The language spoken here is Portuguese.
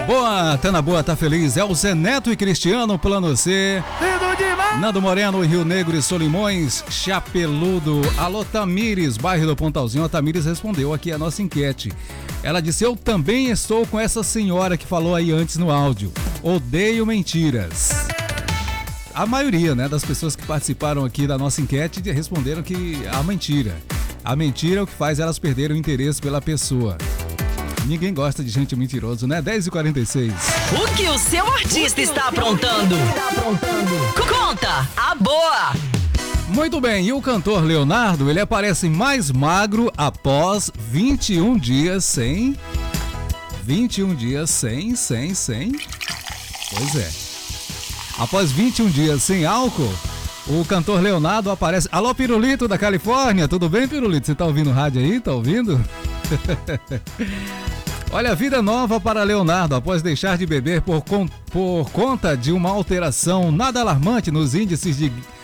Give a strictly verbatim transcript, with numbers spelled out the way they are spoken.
Boa, tá na boa, tá feliz. É o Zé Neto e Cristiano, Plano C. Nando Moreno, Rio Negro e Solimões, Chapeludo. Alô, Tamires, bairro do Pontalzinho. A Tamires respondeu aqui a nossa enquete. Ela disse: eu também estou com essa senhora que falou aí antes no áudio. Odeio mentiras. A maioria, né, das pessoas que participaram aqui da nossa enquete responderam que a mentira. A mentira é o que faz elas perderem o interesse pela pessoa. Ninguém gosta de gente mentiroso, né? dez e quarenta e seis. O que o seu artista está aprontando? Conta a boa! Muito bem, e o cantor Leonardo, ele aparece mais magro após vinte e um dias sem... vinte e um dias sem, sem, sem... Pois é. Após vinte e um dias sem álcool, o cantor Leonardo aparece... Alô, Pirulito da Califórnia, tudo bem, Pirulito? Você tá ouvindo o rádio aí? Tá ouvindo? Olha, vida nova para Leonardo após deixar de beber por, con- por conta de uma alteração nada alarmante nos índices de